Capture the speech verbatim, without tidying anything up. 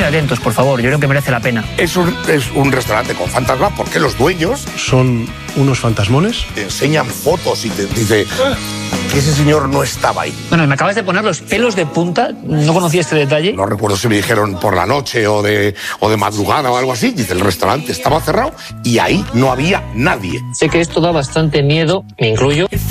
muy atentos, por favor, yo creo que merece la pena. Es un, es un restaurante con fantasma porque los dueños son unos fantasmones. Te enseñan fotos y te dice que ese señor no estaba ahí. Bueno, me acabas de poner los pelos de punta, no conocía este detalle. No recuerdo si me dijeron por la noche o de, o de madrugada o algo así. Dice, el restaurante estaba cerrado y ahí no había nadie. Sé que esto da bastante miedo, me incluyo.